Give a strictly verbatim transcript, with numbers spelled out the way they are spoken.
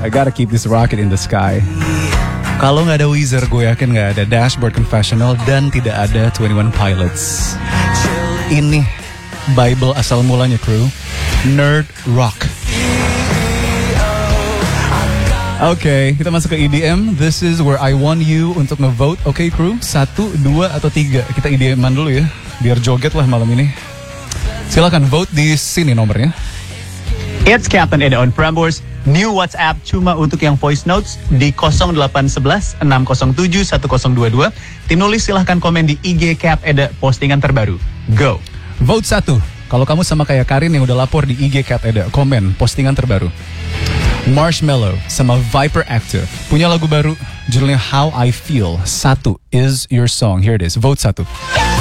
I gotta keep this rocket in the sky. Kalau nggak ada Weezer, gue yakin nggak ada Dashboard Confessional dan tidak ada Twenty One Pilots. Ini Bible asal mulanya, crew. Nerd Rock. Oke, okay, kita masuk ke E D M. This is where I want you untuk ngevote. Oke, okay, crew, satu, dua, atau tiga. Kita E D M-an dulu ya, biar joget lah malam ini. Silakan vote di sini nomornya. It's Captain Eda on Prambors. New WhatsApp cuma untuk yang voice notes di nol delapan satu satu enam nol tujuh satu nol dua dua. Tim nulis silahkan komen di I G Cap Eda postingan terbaru. Go. Vote satu. Kalau kamu sama kayak Karin yang udah lapor di I G Cap Eda, komen postingan terbaru. Marshmello sama Viper Active punya lagu baru judulnya How I Feel. Satu is your song. Here it is. Vote satu.